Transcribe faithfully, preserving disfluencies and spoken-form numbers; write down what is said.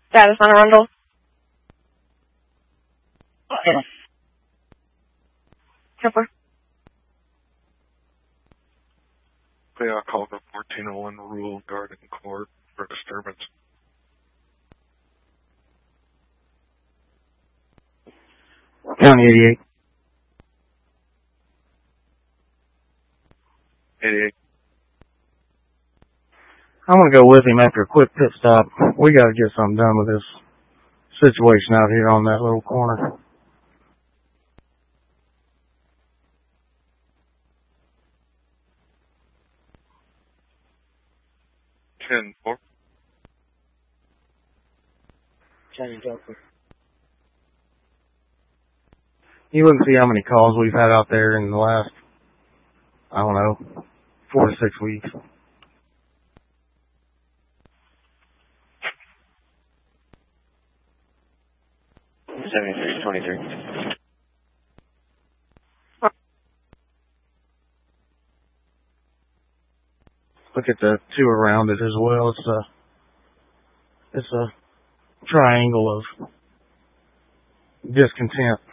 Status on Arundel. Kepler. Okay, I'll call the fourteen oh one Rule Garden Court for disturbance. County eighty-eight. eighty-eight. I'm going to go with him after a quick pit stop. We got to get something done with this situation out here on that little corner. ten four. Change up. You wouldn't see how many calls we've had out there in the last, I don't know, four to six weeks. seventy-three twenty-three. Look at the two around it as well. It's a, it's a triangle of discontent.